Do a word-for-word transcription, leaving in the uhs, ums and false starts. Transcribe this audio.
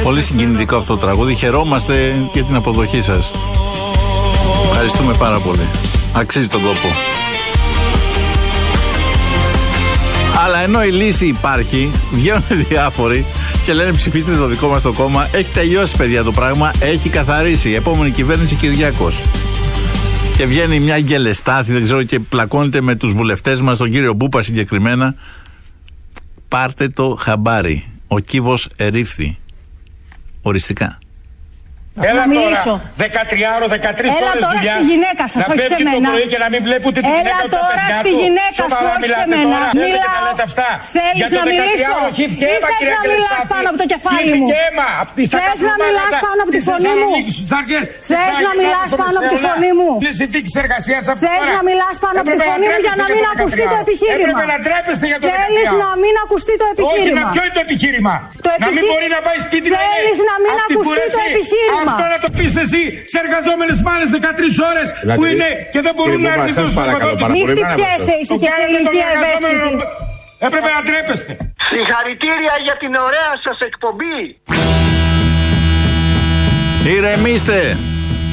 Πολύ συγκινητικό αυτό το τραγούδι. Χαιρόμαστε και την αποδοχή σας. Ευχαριστούμε πάρα πολύ. Αξίζει τον κόπο. Αλλά ενώ η λύση υπάρχει, βγαίνουν διάφοροι και λένε ψηφίστε το δικό μας το κόμμα. Έχει τελειώσει, παιδιά, το πράγμα. Έχει καθαρίσει. Επόμενη κυβέρνηση Κυριάκος. Και βγαίνει μια γκελεστάθη, δεν ξέρω, και πλακώνεται με τους βουλευτές μας, τον κύριο Μπούπα συγκεκριμένα. Πάρτε το χαμπάρι. Ο κύβος ερήφθη. Οριστικά. Έλα τώρα, δεκατριάρο, δεκατρείς ώρες δουλειάς, στη γυναίκα σας, να φεύγει το πρωί και να μην βλέπει ούτε τη γυναίκα ούτε τα παιδιά του. Σοβαρά μιλάτε τώρα, θέλετε να λέτε αυτά. Για το δεκατριάρο χύθηκε αίμα, κυρία Γκελεστάθη. Πάνω από το κεφάλι μου. Χύθηκε αίμα. Θες να μιλάς πάνω από τη φωνή μου. Θες να μιλάς πάνω από τη φωνή μου. Θες να μιλάς πάνω από τη φωνή μου για να μην ακουστεί το επιχείρημα. Έπρεπε να τρέπεστε για το δεκατριάρο. Θέλεις να μην ακουστεί το επιχείρημα. Όχι, ποιο είναι το επιχείρημα. Να μην μπορεί να πάει σπίτι να είναι. Θέλεις να μην ακουστεί το επιχείρημα. Αυτό να το πεις εσύ σε εργαζόμενες μάνες δεκατρείς ώρες που είναι και δεν μπορούν να έρθουν στο εργοδότη. Μην χτυπιέσαι, είσαι και σε ηλικία ευαίσθητη. Έπρεπε να τρέπεστε. Συγχαρητήρια για την ωραία σας εκπομπή. Ηρεμήστε.